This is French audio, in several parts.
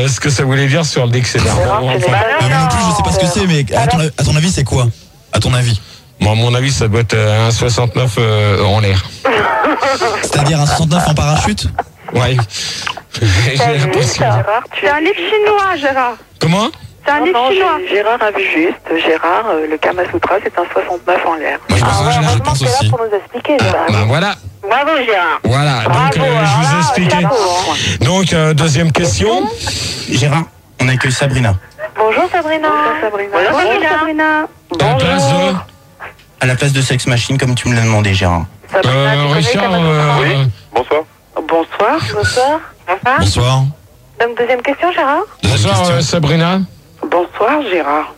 ce que ça voulait dire sur le dictionnaire. Moi non plus, je sais pas ce que c'est, mais à ton avis, c'est quoi? À ton avis? Moi, à mon avis, ça doit être un 69 en l'air. C'est-à-dire un 69 en parachute? Ouais. J'ai l'impression. C'est un livre chinois, Gérard. Comment? C'est un livre chinois. Gérard a vu juste. Gérard, le Kama Sutra, c'est un 69 en l'air. Moi, je pense C'est là aussi. pour nous expliquer. Ben voilà. Bravo, Gérard. Voilà, donc je vous ai expliqué. Donc, deuxième question. Gérard, on accueille Sabrina. Bonjour, Sabrina. Bonjour, Sabrina. À la place de Sex Machine, comme tu me l'as demandé, Gérard. Richard, Oui, bonsoir. Bonsoir. Bonsoir. Bonsoir. Donc, deuxième question, Gérard. Deuxième bonsoir question. Sabrina. Bonsoir, Gérard.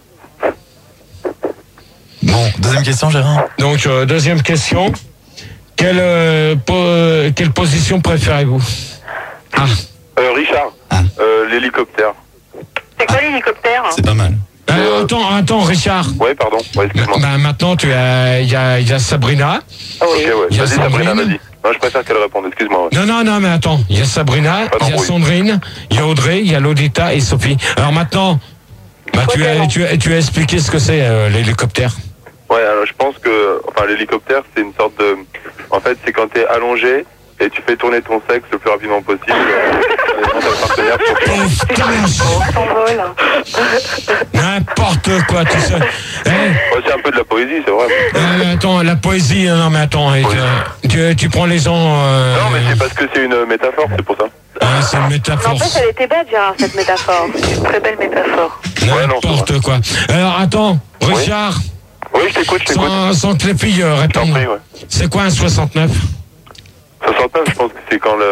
Bon, deuxième question, Gérard. Donc, deuxième question. Quelle position préférez-vous? Ah, Richard, l'hélicoptère. C'est quoi l'hélicoptère? C'est pas mal. attends, Richard. Ouais, pardon. Ouais, excuse-moi. Maintenant, il y a Sabrina. Ok, ouais. Il y a Vas-y, Sabrina, Sandrine. vas-y. Non, je préfère qu'elle réponde, excuse-moi. Ouais. Non, mais attends. Il y a Sabrina, Pas il y a d'embrouille. Sandrine, il y a Audrey, il y a Lolita et Sophie. Alors maintenant, tu as expliqué ce que c'est l'hélicoptère. Ouais, alors je pense que, enfin, l'hélicoptère, c'est une sorte de... En fait, c'est quand t'es allongé et tu fais tourner ton sexe le plus rapidement possible. Dans ta partenaire pour que... On s'envole. N'importe quoi, tu sais. Ouais, c'est un peu de la poésie, c'est vrai. Attends, la poésie, non mais attends, tu prends les gens... Non, mais c'est parce que c'est une métaphore, c'est pour ça. c'est une Mais en métaphore. fait, elle était belle, Gérard, cette métaphore. C'est une très belle métaphore. Ouais, non, N'importe quoi. Alors attends, Richard, Oui, je t'écoute. sans que les filles Je t'en répondent. prie, ouais. C'est quoi un 69? 69, je pense que c'est quand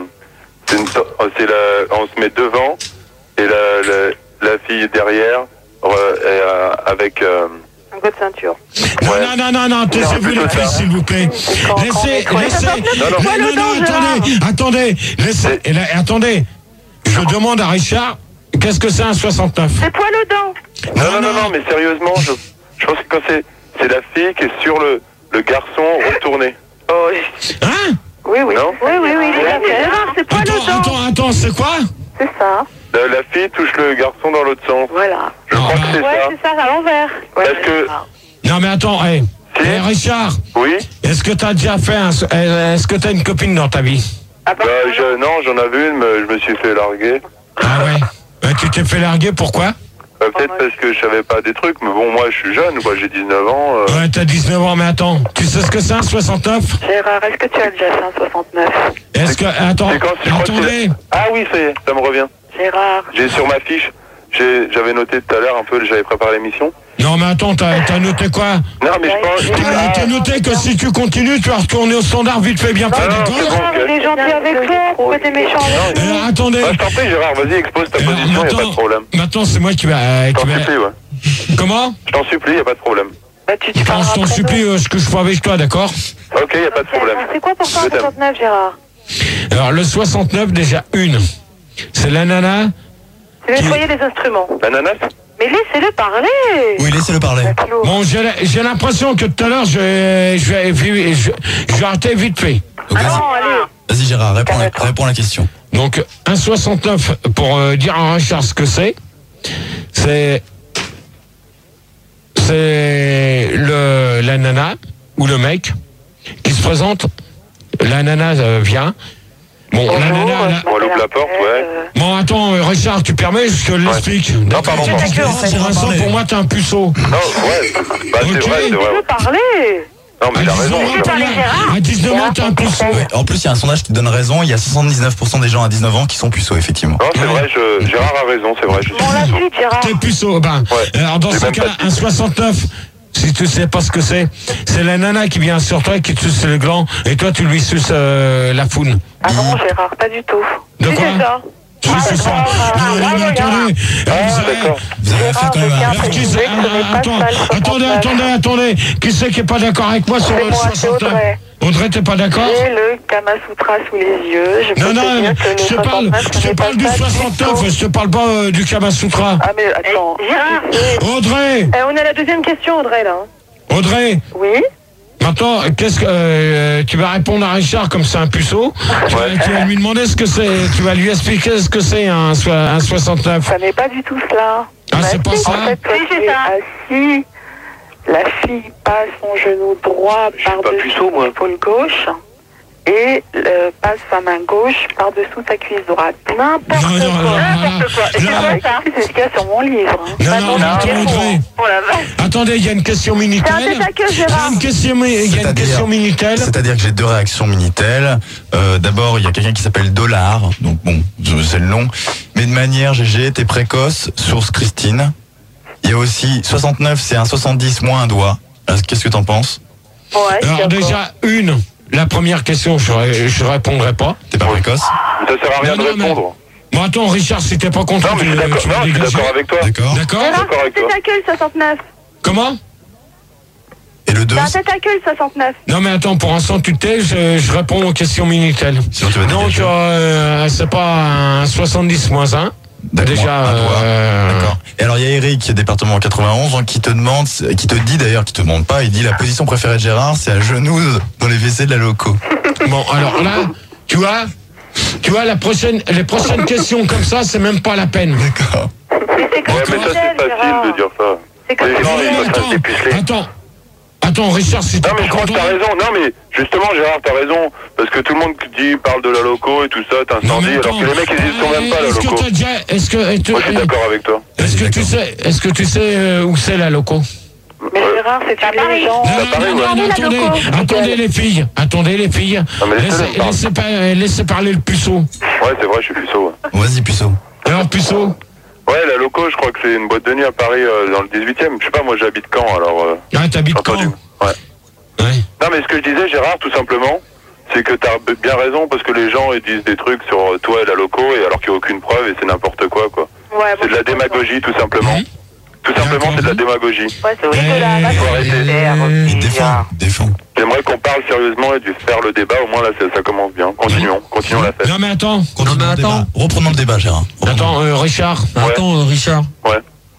on se met devant et la fille derrière avec... Un peu de ceinture. Non, taisez-vous les filles, s'il vous plaît. Laissez. Attendez. Attendez. Je demande à Richard, qu'est-ce que c'est un 69? C'est poil aux dents. Non, mais sérieusement, je pense que quand c'est la fille qui est sur le garçon retourné. Oh, Hein? oui. Non? Oui, Gérard, c'est poil aux dents. Attends, c'est quoi? C'est ça. La fille touche le garçon dans l'autre sens. voilà. Je crois que c'est Ouais, ça. c'est ça, à l'envers. Est-ce que... Non mais attends, Richard, Oui? est-ce que t'as déjà fait est-ce que t'as une copine dans ta vie? Non, j'en avais une, mais je me suis fait larguer. Ah ouais. Tu t'es fait larguer, pourquoi? Peut-être parce que je savais pas des trucs, mais bon, moi je suis jeune, quoi, j'ai 19 ans. Ouais, t'as 19 ans, mais attends, tu sais ce que c'est un 69? Gérard, est-ce que tu as déjà fait un 69? Est-ce que... Attends, C'est quand, je crois que attendez. Ah oui, ça me revient. Gérard. J'ai sur ma fiche, j'avais noté tout à l'heure un peu, j'avais préparé l'émission. Non mais attends, t'as noté quoi? Non, mais je pense... T'as noté que si tu continues, tu vas retourner au standard vite fait bien fait, non, d'accord? c'est bon. Gérard, il est gentil avec toi. Pourquoi t'es méchant avec lui? Attendez. Je t'en prie, Gérard, vas-y, expose ta position, y a pas de problème. Maintenant, c'est moi qui va... Je t'en supplie, ouais. Comment? Je t'en supplie, y a pas de problème. Tu Quand parleras je t'en après supplie, ce que je fais avec toi, d'accord? Ok, y a pas de problème. C'est quoi pour toi un Je t'aime. 69, Gérard? Alors, le 69, déjà, c'est la nana... C'est nettoyer les instruments. L'ananas? Mais laissez-le parler. Oui, laissez-le parler. Bon, j'ai l'impression que tout à l'heure, je vais arrêter vite fait. Donc, Ah non, allez. vas-y, Gérard, réponds à la question. Donc, un 69, pour dire à Richard ce que c'est la nana ou le mec qui se présente. La nana vient. Bon, la nana... On loupe la porte, ouais. Bon, attends, Richard, tu permets, je te l'explique. Non, pardon. Vincent, pour moi, t'es un puceau. Non, ouais. Bah, c'est Ok. vrai, c'est vrai. Laissez-le parler. Non, mais il a raison. À 19 ans, t'es un puceau. Ouais. En plus, il y a un sondage qui donne raison. Il y a 79% des gens à 19 ans qui sont puceaux, effectivement. Non, c'est vrai, Gérard a raison, c'est vrai. Je suis On la puceau. suite, Gérard. T'es puceau. Ben, Ouais. alors, dans J'ai ce même cas, pas de un 69, si tu sais pas ce que c'est la nana qui vient sur toi, qui te suce le gland, et toi, tu lui suces la foune. Ah non, Gérard, pas du tout. De Si, quoi? c'est ça. Je sais ça. Non, mais attendez. D'accord. Vous avez affaire quand même à... Alors, qui c'est- attendez. Qui c'est qui est pas d'accord avec moi sur C'est le moi, c'est 69? Audrey. Audrey, t'es pas d'accord? J'ai le Kama Sutra sous les yeux. Je peux Non, te dire que le je te parle 69, ce n'est pas du ça 69, je te parle pas du Kama Sutra. Ah, mais attends. Gérard. Audrey, On est à la deuxième question, Audrey, là. Audrey, Oui? Maintenant, qu'est-ce que tu vas répondre à Richard comme c'est un puceau. Tu vas lui demander ce que c'est. Tu vas lui expliquer ce que c'est un 69. Ça n'est pas du tout cela. Ah, c'est pas ça. En fait, toi, tu es assis, la fille passe son genou droit par-dessus l'épaule gauche et passe sa main gauche par-dessous sa cuisse droite. N'importe quoi. C'est ce qu'il y a sur mon livre. Non, attends, Audrey. Attendez, il y a une question Minitel. Il y a une question Minitel. C'est-à-dire que j'ai deux réactions Minitel. D'abord, il y a quelqu'un qui s'appelle Dollar, donc bon, c'est le nom. Mais de manière, GG, t'es précoce, source Christine. Il y a aussi 69, c'est un 70 moins un doigt. Qu'est-ce que t'en penses? Alors déjà, la première question, je répondrai pas. T'es pas précoce? Ça sert à rien de répondre. Bon, attends, Richard, si t'es pas content, Non, mais je suis d'accord avec toi. D'accord. D'accord avec toi. Ta gueule, 69. Comment? Et le 2? Ta gueule, 69. Non, mais attends, pour l'instant, tu t'es, je réponds aux questions Minitel. Sinon, tu vas Donc, c'est pas un 70 moins 1. D'accord. Déjà, D'accord. Et alors il y a Eric, département 91, qui te demande, qui te dit d'ailleurs, qui te demande pas, il dit la position préférée de Gérard, c'est à genoux dans les WC de la loco. Bon, alors là, tu vois, les prochaines questions comme ça, c'est même pas la peine. D'accord. Mais c'est comme Ouais, mais ça c'est facile de dire ça. C'est comme Les gens, ils peuvent pas se dépuceler. Attends, Richard, si t'es Non mais pas je crois que content. t'as raison. Non mais justement Gérard t'as raison parce que tout le monde parle de la loco et tout ça, t'incendie alors que les mecs ils y sont même pas la loco. Moi je suis d'accord avec toi. Est-ce que tu sais où c'est la loco? Mais Gérard, c'est tous les gens. Attendez les filles. Non, mais Laissez parler le puceau. Ouais c'est vrai, je suis puceau. Vas-y puceau. Alors puceau. Ouais, la loco, je crois que c'est une boîte de nuit à Paris dans le 18e. Je sais pas, moi j'habite Caen alors. Ah, t'habites Caen? Ouais. Non mais ce que je disais Gérard, tout simplement, c'est que t'as bien raison parce que les gens ils disent des trucs sur toi et la loco et alors qu'il n'y a aucune preuve et c'est n'importe quoi. Ouais, c'est de la démagogie tout simplement. Tout simplement c'est de la démagogie. Ouais, c'est dégueulasse. Faut arrêter. Défends. J'aimerais qu'on parle sérieusement et de faire le débat, au moins là ça commence bien. Continuons la fête. Non mais attends. Reprenons le débat Gérard. Attends, Richard. Ouais. Attends, Richard. Ouais,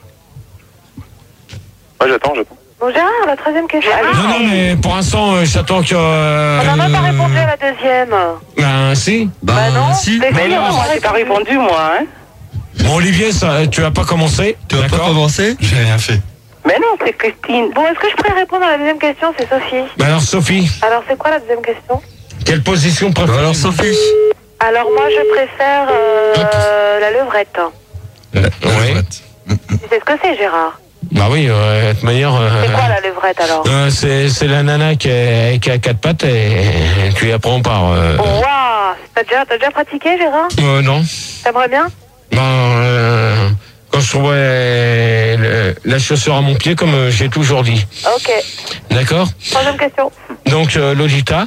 j'attends. Bon, Gérard, la 13e question. Non, mais pour l'instant, j'attends que... On n'a même pas répondu à la deuxième. Ben, si. Bah non. Mais non, moi, j'ai pas répondu, moi. Hein. Bon, Olivier, tu vas pas commencer? Tu vas pas commencer? J'ai rien fait. Mais non, c'est Christine. Bon, est-ce que je pourrais répondre à la deuxième question? C'est Sophie. Ben alors, Sophie. Alors, c'est quoi la deuxième question? Quelle position préférée? Alors, Sophie. Alors, moi, je préfère la levrette. Oui. Tu sais ce que c'est, Gérard? Bah oui, de toute manière... C'est quoi la levrette, alors? C'est la nana qui a quatre pattes et tu y apprends par... Waouh! T'as déjà pratiqué, Gérard? Non. T'aimerais bien? Ben, quand je trouvais la chaussure à mon pied, comme j'ai toujours dit. Ok. D'accord? Troisième question. Donc, Lolita.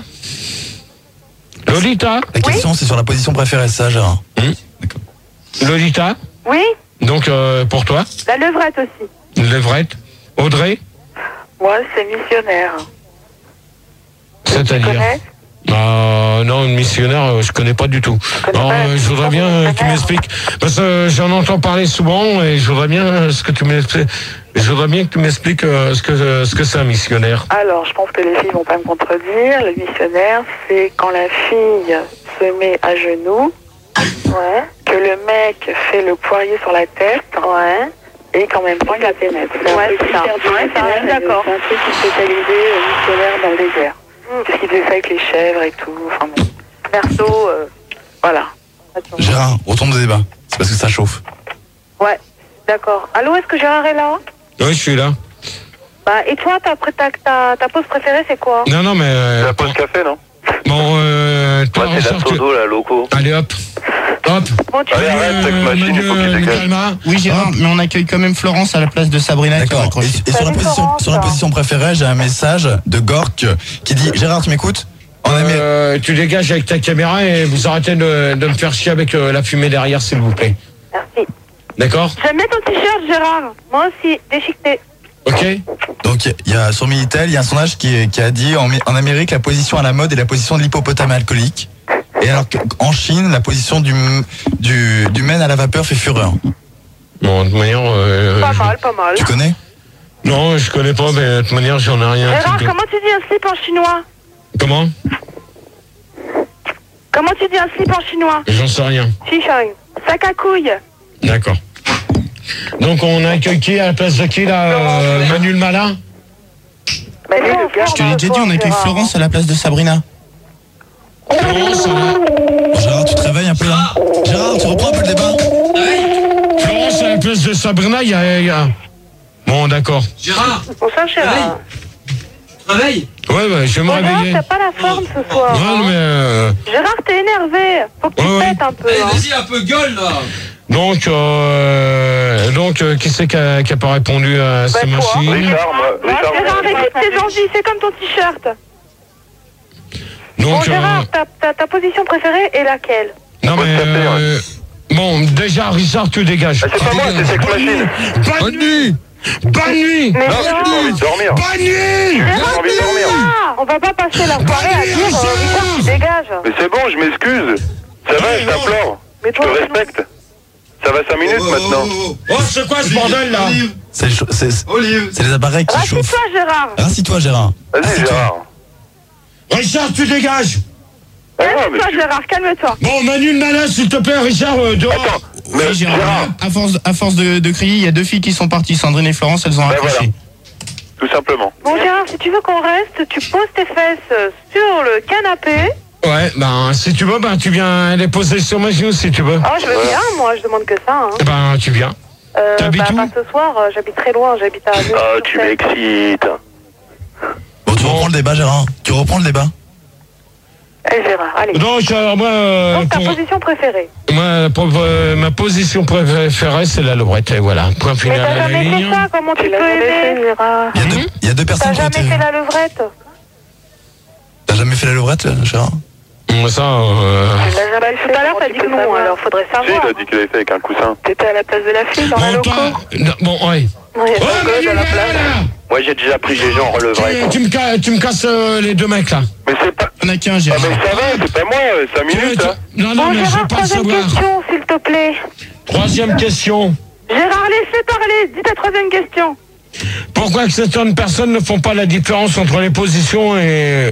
La question c'est sur la position préférée, ça Gérard. D'accord. Lolita. Oui? Donc, pour toi? La levrette aussi. Levrette. Audrey? Moi, c'est missionnaire. C'est-à-dire? Non, une missionnaire, je connais pas du tout. Alors, je voudrais bien que tu m'expliques, parce que j'en entends parler souvent et je voudrais bien que tu m'expliques ce que c'est un missionnaire. Alors, je pense que les filles vont pas me contredire. Le missionnaire, c'est quand la fille se met à genoux, que le mec fait le poirier sur la tête, et qu'en même temps il la pénètre. Ouais, c'est ça. Ouais, d'accord. C'est un truc qui est spécialisé missionnaire dans le désert. Parce qu'ils faisaient ça avec les chèvres et tout. Enfin bon. Perso, voilà. Gérard, retourne au débat. C'est parce que ça chauffe. Ouais, d'accord. Allô, est-ce que Gérard est là? Oui, je suis là. Bah, et toi, ta pause préférée, c'est quoi? Non, mais... La pause café, non? Bon, toi, c'est la sodo, la loco. Allez, hop. Bon, tu Allez, arrête, cette machine, il faut qu'il dégage. Oui, Gérard, mais on accueille quand même Florence à la place de Sabrina. D'accord. Et sur la position préférée, j'ai un message de Gork qui dit Gérard, tu m'écoutes? Tu dégages avec ta caméra et vous arrêtez de me faire chier avec la fumée derrière, s'il vous plaît. Merci. D'accord? J'aime bien ton t-shirt, Gérard. Moi aussi, déchiqueté. Ok. Donc il y a sur Minitel, il y a un sondage qui a dit en Amérique la position à la mode est la position de l'hippopotame alcoolique. Et alors qu'en Chine, la position du men à la vapeur fait fureur. Bon, de manière... Pas mal. Tu connais? Non, je connais pas, mais de toute manière, j'en ai rien. Gérard, comment tu dis un slip en chinois? Comment? Comment tu dis un slip en chinois? J'en sais rien. Chichong. Sac à couilles. D'accord. Donc, on accueille qui à la place de qui, là? Manu le malin? Manu le gars. Je te l'ai déjà dit, on accueille Florence à la place de Sabrina. Florence, Gérard, tu te réveilles un peu là? Gérard, tu reprends un peu le débat? Florence, à la place de Sabrina, il y a... Bon, d'accord. Gérard, Bonsoir, Gérard. réveille. Ouais, je vais me Bon, Gérard, réveiller. t'as pas la forme ce soir. Ouais, hein. mais... Gérard, t'es énervé. Faut que tu Ouais, pètes un peu. Allez, hein. vas-y, un peu gueule, là. Donc, qui c'est qui a pas répondu à ces toi. machines? Richard, Gérard, écoute tes envies, c'est comme ton t-shirt. Bon, Donc, Gérard, ta position préférée est laquelle? non, mais... bon, déjà, Richard, tu dégages. c'est pas moi, c'est Sex Machine. Bonne nuit! Bonne nuit! Mais Non, j'ai pas envie de dormir. Bonne nuit! J'ai envie de dormir. Ah, on va pas passer la soirée à dire Richard, tu dégages. Mais c'est bon, je m'excuse. Ça va, je t'implore. Mais Je te toi, respecte. Ça va 5 minutes maintenant. Oh, c'est quoi ce bordel, là? C'est Olive. les appareils qui chauffent. Rassis-toi, Gérard. Rassis-toi, Gérard. Vas-y, Gérard. Richard, tu dégages! Ah, non, mais Calme-toi, Gérard, calme-toi. Bon, Manu le malin, s'il te plaît, Richard, dehors. attends, mais Oui, Gérard, Gérard, à force de crier, il y a 2 filles qui sont parties, Sandrine et Florence, elles ont Ben accroché. tout simplement. Bon, Gérard, si tu veux qu'on reste, tu poses tes fesses sur le canapé. Ouais, ben, si tu veux, ben, tu viens les poser sur ma genou, si tu veux. Oh, je veux bien, moi, je demande que ça. Hein. Ben, tu viens. T'habites où? Pas ce soir, j'habite très loin, j'habite à... Ah, tu m'excites. Bon, tu reprends le débat, Gérard. Tu reprends le débat. Eh, Gérard, allez. Donc, moi, Donc, ta position préférée. ma position préférée, c'est la levrette, et voilà. Point Mais final t'as à la jamais ligne. fait ça, comment tu peux aimer, Gérard? Il y a deux T'as personnes qui ont jamais été... fait la levrette? T'as jamais fait la levrette, Gérard? Ça, Tout à l'heure, t'as dit que non, alors faudrait Si, il savoir. a dit qu'il avait fait avec un coussin. T'étais à la place de la fille dans la bon, loco? bon, ouais. Non, il y a Oh, pas de Manu gosse à la place. Malin, Moi, j'ai déjà pris des gens en levrette. tu me casses les deux mecs, là. Mais c'est pas... On a qu'un, Ah, Gérard. mais ça va, c'est pas moi, 5 minutes, hein. Non, Bon, mais je veux Gérard, pas le troisième savoir. question, s'il te plaît. Troisième question. Gérard, laissez parler. Dis ta troisième question. Pourquoi que certaines personnes ne font pas la différence entre les positions et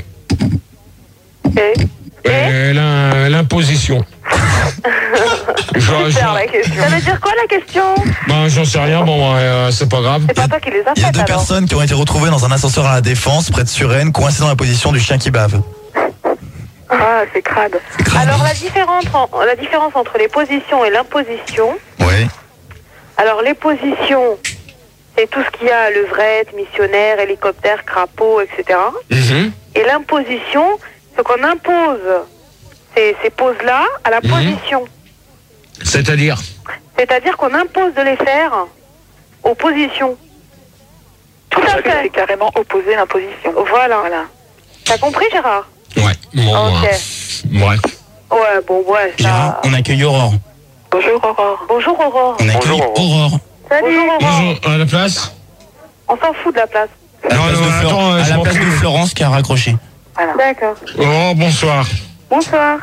l'imposition? Super, la question. Ça veut dire quoi, la question? Ben, j'en sais rien, bon, c'est pas grave. C'est pas toi qui les as Il y a faites, deux alors. personnes qui ont été retrouvées dans un ascenseur à la Défense, près de Suresnes, coincées dans la position du chien qui bave. Ah, c'est crade. crade. Alors, la différence entre les positions et l'imposition. Oui. Alors, les positions, c'est tout ce qu'il y a, levrette, missionnaire, hélicoptère, crapaud, etc. Mhm. Et l'imposition, c'est qu'on impose ces poses-là à la position. C'est-à-dire? C'est-à-dire qu'on impose de les faire aux positions. Tout à fait. C'est carrément opposé l'imposition. Voilà. T'as compris, Gérard? Ouais. Bon, Ok. ouais. Ouais, bon, ouais, Gérard, ça... on accueille Aurore. Bonjour, Aurore. Bonjour, Aurore. On accueille Bonjour, Aurore. Salut, Aurore. Bonjour, à la place? On s'en fout de la place. À la Non, place, non, de, attends, à je la m'en place de fous. Florence qui a raccroché. Voilà. D'accord. Oh, bonsoir. Bonsoir.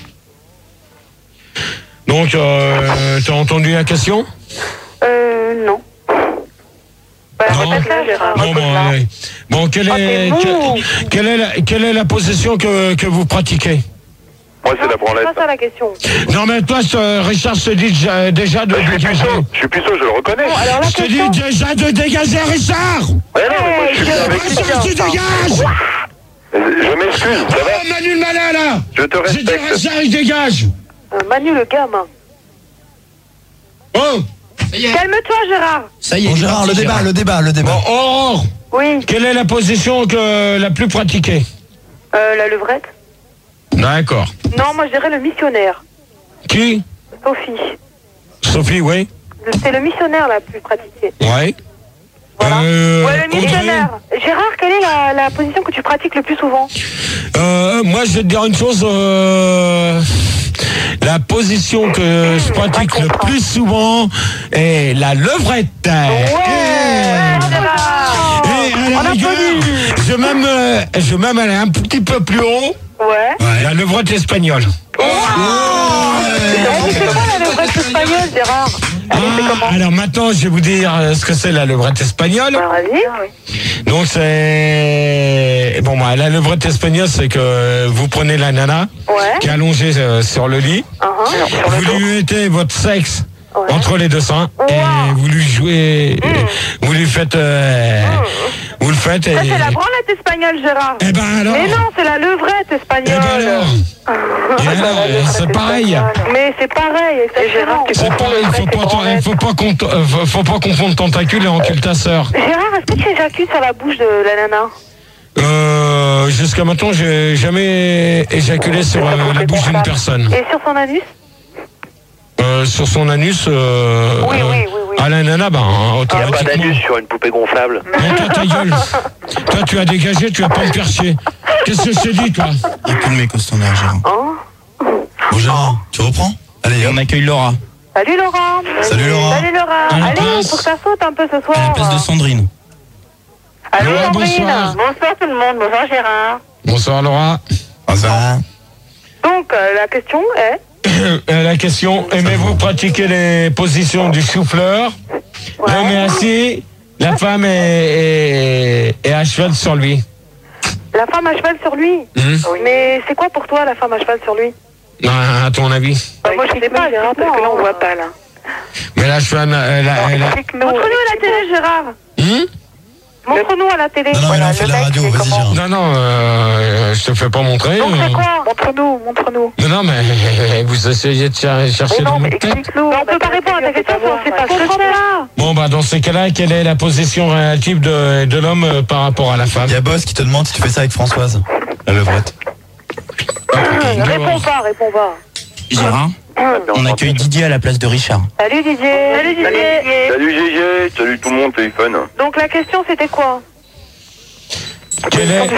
Donc, t'as entendu la question? Non. Bah, Non. répète-la, Gérard. Bon, répète-la. bon, quelle est, Oh, t'es mou. quelle est la position que vous pratiquez? Moi, c'est la branlette. C'est pas ça la question. Non, mais toi, Richard, je te dis déjà de Je suis dégager. puceau, je le reconnais. Bon, alors la Je te dis question... déjà de dégager, Richard! Ouais, non, mais moi, je suis bien avec lui. Richard, tu dégages! Je m'excuse, ça va? Oh, Manu le malin, là! Je te J'ai dit respecte. Richard, il dégage! Manu le gamin. Oh! Calme-toi, Gérard. Ça y est. Bon, il est Gérard, parti, le débat. Bon, Aurore, Oui. quelle est la position la plus pratiquée? La levrette. D'accord. Non, moi je dirais le missionnaire. Qui? Sophie. Sophie, oui? C'est le missionnaire la plus pratiquée. Ouais. Voilà. Ouais, le Audrey? missionnaire. Gérard, quelle est la position que tu pratiques le plus souvent? Moi, je vais te dire une chose. La position que je pratique le plus souvent est la levrette. Gérard. Et à la On rigueur, applaudit. je vais même aller un petit peu plus haut. Ouais. La levrette espagnole. C'est quoi la levrette espagnole, Gérard. Alors maintenant, je vais vous dire ce que c'est la levrette espagnole. Donc c'est... Bon, bah, la levrette espagnole, c'est que vous prenez la nana qui est allongée sur le lit. Vous lui mettez votre sexe entre les deux seins et vous lui jouez... Vous lui faites... Vous le faites et... Ça, c'est la branlette espagnole, Gérard. Eh ben alors. Mais non, c'est la levrette espagnole. Eh ben alors. C'est pareil. Mais c'est pareil, Gérard. C'est pareil, faut pas confondre tentacule et encule ta sœur. Gérard, est-ce que tu éjacules sur la bouche de la nana? Jusqu'à maintenant, j'ai jamais éjaculé sur la bouche d'une personne. Et sur son anus? Sur son anus, oui. à la nana, automatiquement. Il n'y a pas d'anus sur une poupée gonflable. Non, toi, ta gueule. Toi, tu as dégagé, tu as pas me faire chier. Qu'est-ce que je t'ai dit, toi? Il n'y a plus de mecs au standard, Gérard. Bon, Gérard, tu reprends? Allez, on accueille Laura. Salut Laura. Salut Laura. Salut Laura. Allez, faut que ça saute un peu ce soir. À la place de Sandrine. Allô, Laura, Sandrine. bonsoir. Bonsoir tout le monde. Bonsoir Gérard. Bonsoir, Laura. Bonsoir. Donc, la question est... La question, aimez-vous pratiquer les positions du chou-fleur? L'homme est assis, la femme est à cheval sur lui. La femme à cheval sur lui? Mais c'est quoi pour toi la femme à cheval sur lui? À ton avis? Moi je sais pas, Gérard, parce que là on voit pas là. Mais la cheval... Montre-nous à la télé, Gérard. Montre-nous à la télé. Non, mais là, on fait de la radio, vas-y, Gérard. Non, je te fais pas montrer. Donc c'est quoi? Montre-nous. Non, mais vous essayez de chercher non, dans mais votre tête. explique-nous. On peut pas répondre à ta question si on sait pas ce que c'est là. Bon, dans ces cas-là, quelle est la position relative de l'homme par rapport à la femme? Il y a Boss qui te demande si tu fais ça avec Françoise, la levrette. Réponds pas. Gérard, on accueille Didier à la place de Richard. Salut Didier. Salut Didier. Salut Gégé, salut tout le monde, téléphone. Donc la question c'était quoi? Quelle est...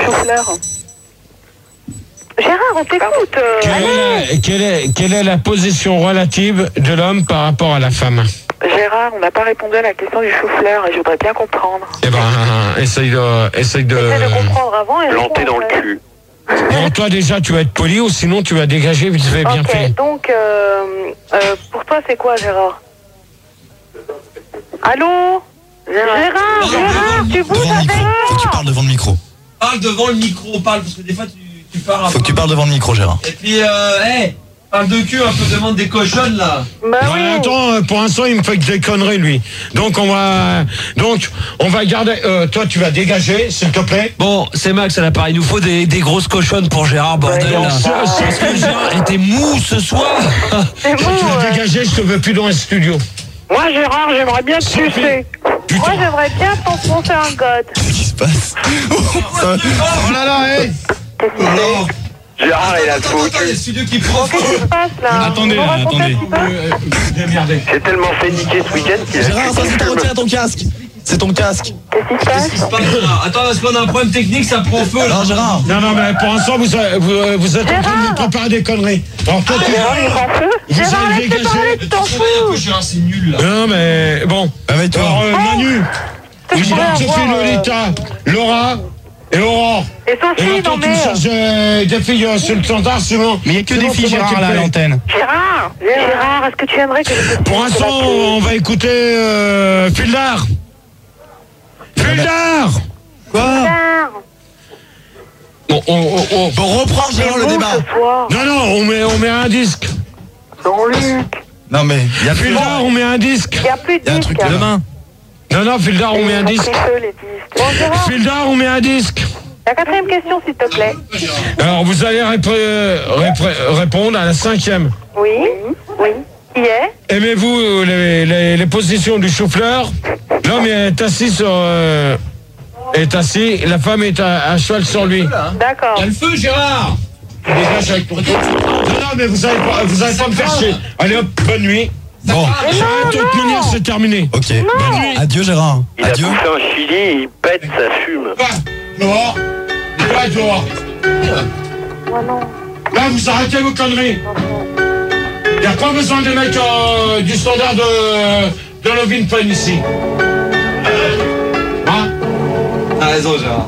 Gérard, on t'écoute. Quelle est la position relative de l'homme par rapport à la femme? Gérard, on n'a pas répondu à la question du chou-fleur et je voudrais bien comprendre. Eh ben, essaye de... Essaye de comprendre avant et Planté dans le cul. Bon, toi déjà, tu vas être poli ou sinon tu vas dégager vite fait, bien fait. Donc, pour toi, c'est quoi, Gérard? Allô? Gérard, tu bouges Devant le micro, faut que tu parles devant le micro. Parle devant le micro, parle, parce que des fois tu parles un peu. Faut que tu parles devant le micro, Gérard. Et puis, parle de cul, un peu, demande des cochonnes, là. Bah oui. Attends, pour l'instant, il me fait que des conneries, lui. Donc, on va garder... toi, tu vas dégager, s'il te plaît. Bon, c'est Max à l'appareil. Il nous faut des grosses cochonnes pour Gérard, bordel. Ouais, là. Parce que Gérard était mou ce soir. C'est Tu vas dégager, je te veux plus dans le studio. Moi, Gérard, j'aimerais bien te sucer. Moi, j'aimerais bien t'enfoncer un god. Qu'est-ce qui se passe? Oh là là, hé! Non. Gérard, il a le faux Attends, il y a cul. le studio qui prend. Qu'est-ce qui se passe là? Attendez, Vous racontez attendez. un petit peu? Démerdez. J'ai tellement fait niquer ce week-end qu'il a... Gérard, ça, c'est ton, tiens, ton casque. C'est ton casque. Qu'est-ce qui se Qu'est-ce qui se passe? passe là? Attends, parce qu'on a un problème technique, ça prend feu là. Non, Gérard. Non, mais pour l'instant, vous êtes en train de me préparer des conneries. Alors, toi, Gérard, il prend feu. vous Gérard, allez laisse-le parler, dégager. tu t'en Un fous. peu, Gérard, c'est nul là. Non, mais bon. Réveille-toi. Alors, Manu, C'est je quoi, vais voir, Lolita, Laura et Aurore. Et Et Sophie, maintenant, non tu me mais... cherches des filles sur le standard, sinon... Mais il n'y a que sinon, des filles, c'est moi Gérard, qui là, à le fais. l'antenne. Gérard, est-ce que tu aimerais que je te... Pour l'instant, on va écouter Fildar. Fildar. Quoi? Bon, reprends, Gérard, le débat. Non, on met un disque. Non, Luc. Non, mais il y a plus Fildar, on met un disque. Il n'y a plus de Il y a un disque. truc demain. Non, Fildar, on met un disque. Les disques. Bon, Gérard, Fildar, on met un disque. la quatrième question, s'il te plaît. Alors, vous allez répondre à la cinquième. Oui. Qui est? Aimez-vous les positions du chou-fleur? L'homme est assis est assis, la femme est à cheval sur lui. D'accord. Il y a le feu, Gérard. Dégage avec ton... Non, mais vous allez pas me faire chier. Allez hop, bonne nuit. Bon, De toute manière, c'est terminé. ok. Bonne nuit. Adieu, Gérard. Il a Adieu. bouffé un chili, il pète, ça fume. Dehors. Va dehors. Là, vous arrêtez vos conneries. Il n'y a pas besoin des mecs du standard de Lovin Fun ici. Hein? T'as raison, Gérard.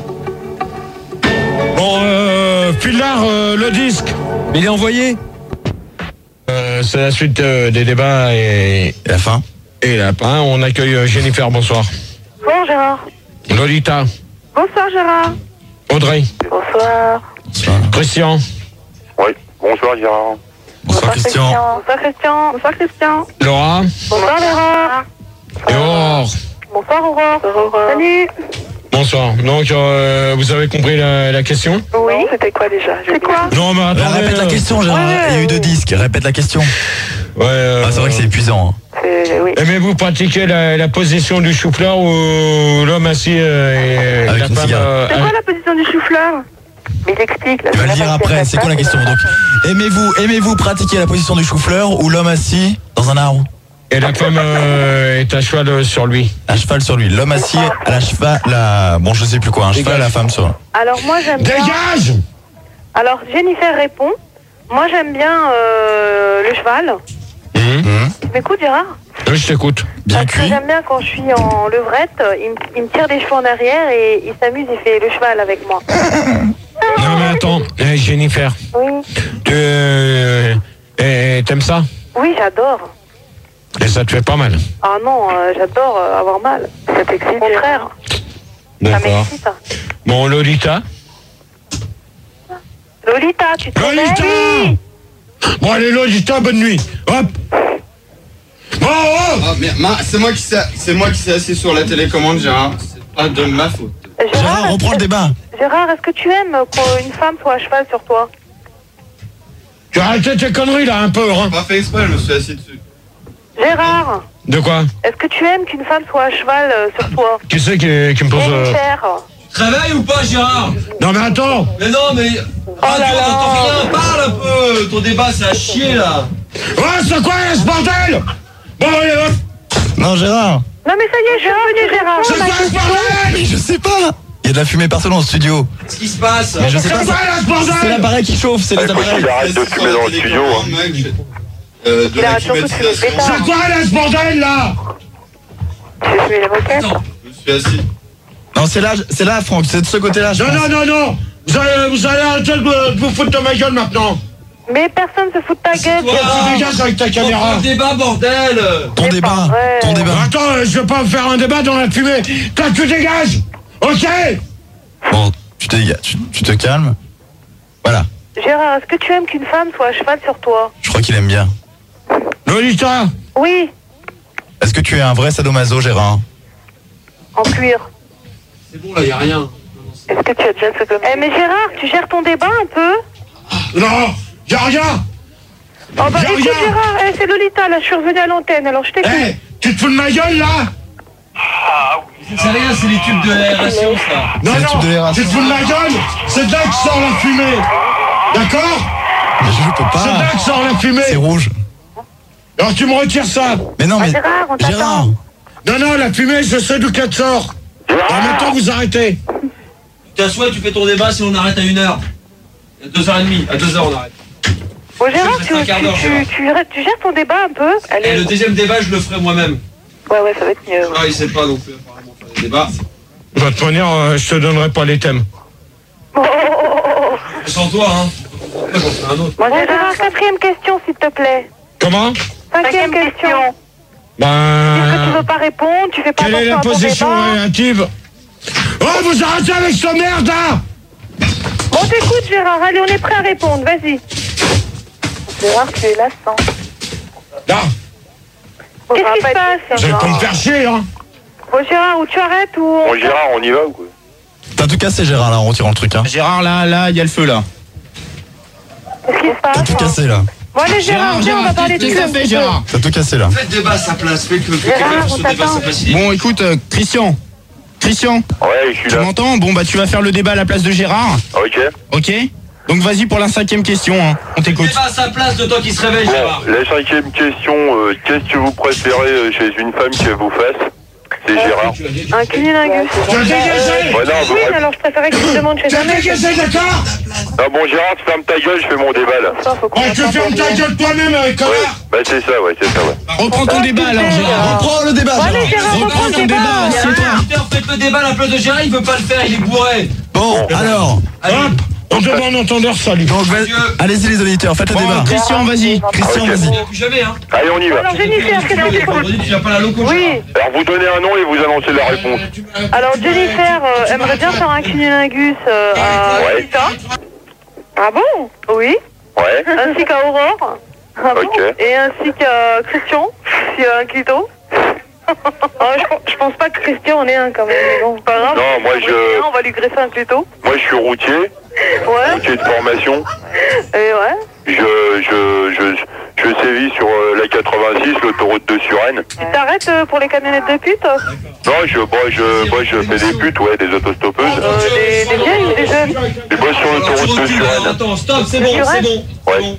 Bon, Fildar, le disque. Mais il est envoyé. c'est la suite des débats et la fin. Et la fin, on accueille Jennifer, bonsoir. Bonjour Gérard. Lolita. Bonsoir Gérard. Audrey. Bonsoir. Christian. Oui, bonsoir Gérard. Bonsoir Christian. Bonsoir Christian. Bonsoir Christian. Laura. Bonsoir Laura. Et Aurore. Bonsoir Aurore. Salut. Bonsoir. Donc, vous avez compris la question? Oui. C'était quoi déjà? C'est quoi? Non, mais attendez. Répète la question, Gérard. Il y a eu 2 disques. Répète la question. Ouais. C'est vrai que c'est épuisant. Oui. Aimez-vous pratiquer la position du chou-fleur ou l'homme assis et avec la une femme cigarette. C'est quoi la position du chou-fleur? Mais il explique. Il va le dire après. C'est quoi la question? Donc, aimez-vous pratiquer la position du chou-fleur ou l'homme assis dans un arbre? Et la femme est à cheval sur lui. À cheval sur lui. L'homme assis à la cheval. Bon, je sais plus quoi. Un cheval, la femme sur. Alors moi j'aime bien. Dégage! Alors Jennifer répond. Moi j'aime bien le cheval. Tu m'écoutes Gérard? Oui, je t'écoute. Bien Parce que cuit. j'aime bien quand je suis en levrette, il me tire des cheveux en arrière et il s'amuse, il fait le cheval avec moi. Non, mais attends. Jennifer. Oui. T'aimes ça? Oui, j'adore. Et ça te fait pas mal? Ah non, j'adore avoir mal. Ça t'excite? Au contraire. Ça D'accord. m'excite. Bon, Lolita. Lolita, tu te Lolita! réveilles? Bon, allez, Lolita, bonne nuit. Hop! Oh, oh! Ah, mais c'est moi qui s'est assis sur la télécommande, Gérard. C'est pas de ma faute. Gérard, reprends le débat. Gérard, est-ce que tu aimes qu'une femme soit à cheval sur toi? Tu as arrêté tes conneries, là, un peu, hein? Pas fait exprès, je me suis assis dessus. Gérard, De quoi? est-ce que tu aimes qu'une femme soit à cheval sur toi? Qui c'est qui me pose... Jennifer. Réveille ou pas, Gérard? Non, mais attends! Mais non, mais. Radio, t'entends rien, parle un peu. Ton débat, c'est à chier là. Ouais, c'est quoi, ce bordel? Bon, allez, hop! Non, Gérard. Non mais ça y est, je suis revenu Gérard. C'est quoi, ce bordel? Mais je sais pas. Il y a de la fumée partout dans le studio. Qu'est-ce qui se passe? Mais je sais pas. C'est quoi, là, ce bordel? C'est l'appareil qui chauffe. C'est les appareils. Il arrête de fumer dans le studio. De Il la arrête surtout de fumer le climatisation. pétard. C'est quoi, là, ce bordel, là? Tu veux fumer les moquettes? Attends. Je me suis assis. Non, c'est là, Franck. C'est de ce côté-là. je pense. Non. Vous allez arrêter de vous foutre de ma gueule, maintenant. Mais personne se fout de ta gueule. Toi, Tu dégages avec ta caméra. On débat, bordel. Ton C'est débat. pas vrai. Ton débat. Attends, je vais pas faire un débat dans la fumée. Toi, tu dégages. Ok? Bon, tu te calmes. Voilà. Gérard, est-ce que tu aimes qu'une femme soit à cheval sur toi? Je crois qu'il aime bien. Lolita. Oui, Est-ce que tu es un vrai sadomaso, Gérard? en cuir. C'est bon, là, y a rien. Est-ce que tu as déjà ce domaine? Mais Gérard, tu gères ton débat un peu? Non, y'a rien. Oh bah Gérard. écoute Gérard, c'est Lolita, là je suis revenue à l'antenne, alors je t'écoute. Eh, tu te fous de ma gueule, là? C'est rien, c'est les tubes de l'aération, ça. Non, C'est le tube de l'aération. tu te fous de ma gueule. C'est de là que sort la fumée. D'accord? Mais je peux C'est de là pas. que sort la fumée. C'est rouge. Alors tu me retires ça. Mais non, mais. Gérard, on t'attend. Gérard. Non, la fumée, je sais d'où qu'elle sort. Alors maintenant, vous arrêtez. Tu t'assois, tu fais ton débat si on arrête à 1h. À 2h30, à 2h on arrête. Bon Gérard, Je reste un quart d'heure, tu gères ton débat un peu? Et Allez. le deuxième débat, je le ferai moi-même. Ouais, ça va être mieux. Ah, il sait pas non plus apparemment faire des débats. De toute manière, je te donnerai pas les thèmes. Sans toi, hein. Après, j'en ferai un autre. Bon Gérard, 4e question s'il te plaît. Comment? 5e question. Est-ce que tu Ben... veux pas répondre? Tu fais pas Quelle est la attention à ton position débat? relative? Oh, vous arrêtez avec cette merde, là! Bon, t'écoute Gérard, allez, on est prêt à répondre, vas-y. Gérard, tu es lassant. Là, Qu'est-ce qui se passe? vous allez pas me faire chier, hein? Bon Gérard, ou tu arrêtes ou... Bon, Gérard, on y va ou quoi? T'as tout cassé, Gérard, là, en retirant le truc, hein. Gérard, là, il y a le feu, là. Qu'est-ce qui se T'as passe? tout cassé, là. Bon allez Gérard, viens, on va parler de qu'est-ce cul que un ça fait, petit Gérard? T'as tout cassé, là. Faites débat à sa place, faites que Gérard, quelqu'un fasse on ce débat à sa t'attend. place. il est- Bon, écoute, Christian. Ouais, je suis Tu là. m'entends? Bon, bah, tu vas faire le débat à la place de Gérard. Ok. Ok? Donc, vas-y pour la 5e question, hein. On t'écoute. Débat à sa place de toi qui se réveille, Gérard. Bon, la 5e question, qu'est-ce que vous préférez chez une femme qui vous fasse? C'est Gérard. Un cunilingus. Tu as dégagé! Ouais, non, Oui, mais alors je préférais que tu te demandes chez Tu ta as mère. dégagé, d'accord? Ah bon, Gérard, tu fermes ta gueule, je fais mon débat là. Faut qu'on Ouais, tu attende fermes pour ta dire. gueule toi-même, Ouais, connard! bah c'est ça, ouais. Reprends ton débat, alors, Gérard. Reprends le débat, Allez Gérard, Reprends ton débat, assieds-toi. Putain, faites le débat à la place de Gérard, il veut pas le faire, il est bourré. Bon, alors. Allez, On demande entendeur, salut. Donc, allez-y les auditeurs, faites le débat. Christian, vas-y. Christian, vas-y. Jamais, hein. Allez, on y va. Alors, Jennifer, qu'est-ce que tu Vendredi, tu viens pas à la loco. Oui. Alors, vous donnez un nom et vous annoncez la réponse. Alors, Jennifer aimerait bien faire un cunnilingus à Ouais. Rita. Ah bon? Oui. Ouais. Ainsi qu'à Aurore. Ah bon? Ok. Et ainsi qu'à Christian, s'il y a un clito. Je pense pas que Christian en ait un quand même. Mais bon, pas grave. Non, moi On va lui greffer un clito. Moi, je suis routier. Ouais. Routier de formation. Et ouais. Je sévis sur la 86, l'autoroute de Suresnes. Tu t'arrêtes pour les camionnettes de pute? Non, je fais des putes, ouais, des autostoppeuses. Des vieilles ou des jeunes? Je bosse sur l'autoroute de Suresnes. Attends, stop, c'est bon, c'est bon. Ouais.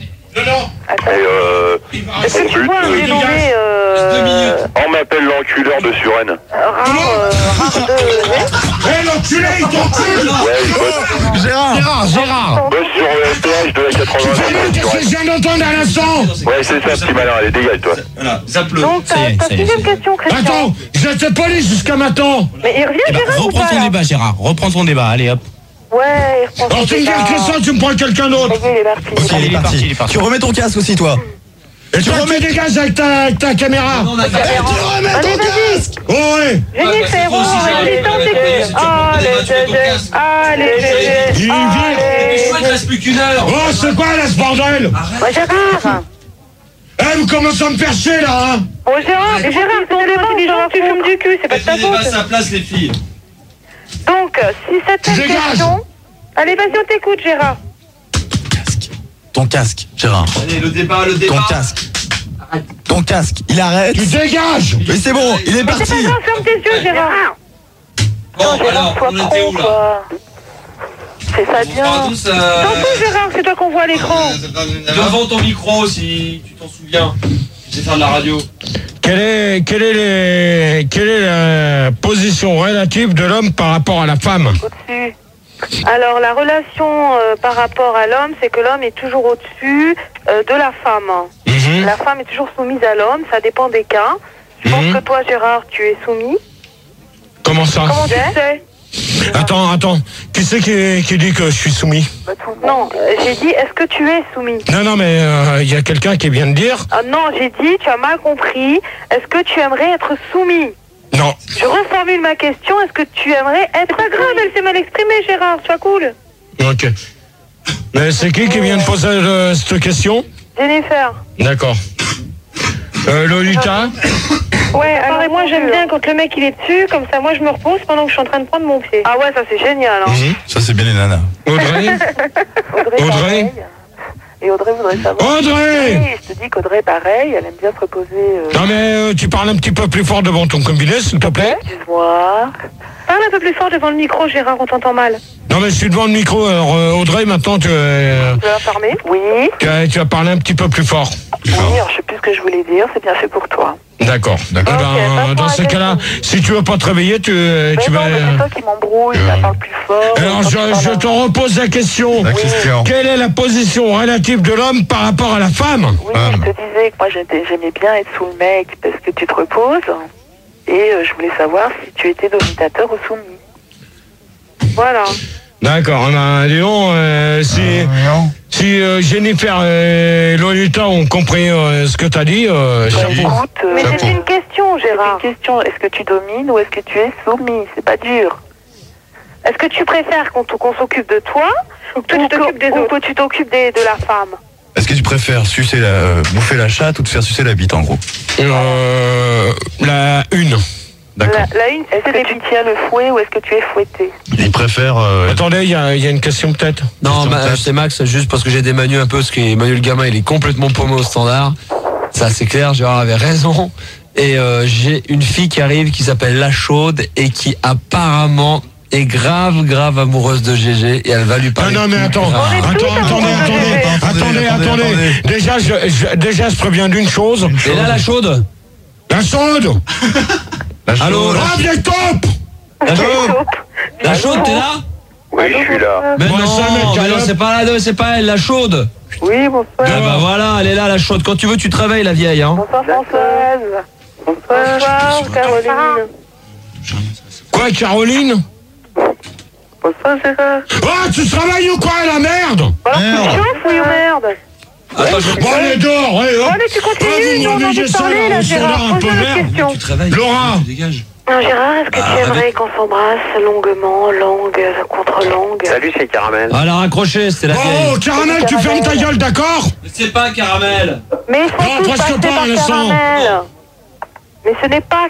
Et Est-ce que tu vois un dénommé on m'appelle l'enculeur de Suresnes. rare de... Hé, l'enculé, il t'encule. Ouais, je bosse Gérard. sur le péage de la 86 de Qu'est-ce que Suresnes. je viens d'entendre à l'instant? Ouais, c'est ça, petit malin, allez, dégage, toi. Voilà, zappe-le. Donc, ta sixième question, Christian. Attends, j'étais poli jusqu'à maintenant. Mais il revient, Gérard, ou Reprends pas, ton là? débat, Gérard. Reprends ton débat. Allez, hop. Ouais, il reprend Alors son tu me dis débat. Christian, tu me prends quelqu'un d'autre. Ça y est, il est parti. Ok, il est parti. Tu remets ton casque aussi, toi. Et tu remets des gaz avec ta caméra. Non, on a gardé. Remets Allez, ton vas-y. casque. Oh ouais. Jennifer, allez, Il vient. Mais chouette, il reste plus qu'une heure. Oh, c'est quoi là ce bordel? Ouais, Gérard. Eh, vous commencez à me faire chier là, hein? Bon, Gérard, ton débat, les gens, tu fumes du cul, c'est pas de ta Mettez les basses à faute. sa place, les filles. Donc, si cette Dégage. question... Allez, vas-y, on t'écoute, Gérard. Ton casque, Gérard. Allez, le débat. Ton casque. Ton casque. Il arrête. Tu dégages. Mais c'est bon, il est Mais c'est parti. pas grave, ferme tes yeux, Gérard. Bon, alors, on était où, là? C'est ça bien. Bonsoir à tous, T'en fous, Gérard, c'est toi qu'on voit à l'écran. devant ton micro, si tu t'en souviens. Je vais faire de la radio. Quelle est la position relative de l'homme par rapport à la femme? Au-dessus. Alors, la relation par rapport à l'homme, c'est que l'homme est toujours au-dessus de la femme. La femme est toujours soumise à l'homme, ça dépend des cas. Je pense que toi, Gérard, tu es soumis. Comment ça? Comment tu sais? Attends. Qui c'est qui dit que je suis soumis? Non, j'ai dit, est-ce que tu es soumis? Non, mais il y a quelqu'un qui vient de dire. Non, j'ai dit, tu as mal compris. Est-ce que tu aimerais être soumis? Non. Je reformule ma question, est-ce que tu aimerais être... C'est pas grave, elle s'est mal exprimée, Gérard, sois cool. Ok. Mais c'est qui vient de poser cette question? Jennifer. D'accord. Lolita? Ouais, alors moi j'aime bien quand le mec il est dessus, comme ça moi je me repose pendant que je suis en train de prendre mon pied. Ah ouais, ça c'est génial. Hein. Ça, c'est bien les nanas. Audrey? Audrey? pareil. Et Audrey voudrait savoir. Audrey! Oui, je te dis qu'Audrey pareil, elle aime bien se reposer. Non mais tu parles un petit peu plus fort devant ton combiné, s'il te plaît. Excuse-moi. Parle un peu plus fort devant le micro, Gérard, on t'entend mal. Non mais je suis devant le micro, alors Audrey, maintenant tu Tu vas fermer? Oui. vas parler un petit peu plus fort. Oui, alors je sais plus ce que je voulais dire, c'est bien fait pour toi. D'accord. Dans ces cas-là, si tu veux pas te réveiller, tu vas... C'est toi qui m'embrouille, ça parle plus fort. Alors je te repose la question. La question. Quelle est la position relative de l'homme par rapport à la femme? Oui, je te disais que moi j'aimais bien être sous le mec parce que tu te reposes. Et je voulais savoir si tu étais dominateur ou soumis. Voilà. D'accord, dis donc, si Jennifer et Lolita ont compris ce que tu as dit, chapeau. Mais c'est une question, Gérard. C'est une question, est-ce que tu domines ou est-ce que tu es soumis? C'est pas dur. Est-ce que tu préfères qu'on s'occupe de toi ou que tu t'occupes de la femme? Est-ce que tu préfères bouffer la chatte ou te faire sucer la bite, en gros? La une. D'accord. La une, est-ce que tu tiens le fouet ou est-ce que tu es fouetté? Il préfère... Attendez, il y a une question peut-être. Non, c'est Max, juste parce que j'ai démanu un peu, parce que Manu le gamin, il est complètement paumé au standard. Ça, c'est clair, Gérard avait raison. Et j'ai une fille qui arrive qui s'appelle La Chaude et qui apparemment est grave amoureuse de GG et elle va lui parler. Non mais attends. Attendez. Déjà, je préviens d'une chose. Et là, La Chaude? La Chaude. Allô? Ah, bien top. La Chaude, t'es là? Oui, je suis là. Mais non, c'est pas la deux, c'est pas elle, La Chaude. Oui, bonsoir. Ah bah voilà, elle est là, La Chaude. Quand tu veux, tu te réveilles, la vieille, hein. Bonsoir, Françoise. Bonsoir, Caroline. Quoi, Caroline? Pose pas, Gérard. Oh, tu travailles ou quoi, la merde? Alors, tu chauffes, oui ou merde? Attends, bon, allez, dehors, ouais, Bon, allez, tu continues, nous, on a envie de parler, là, Gérard. Pose-moi une question. Tu travailles. Laura. Dégage. Non, Gérard, est-ce que tu aimerais qu'on s'embrasse longuement, langue contre langue? Salut, c'est Caramel. Ah, elle a raccroché, c'était la vieille. Oh, Caramel, tu fermes ta gueule, d'accord? C'est pas Caramel. Mais ils sont tous presque passés pas, par Alessandre. Caramel. Mais ce n'est pas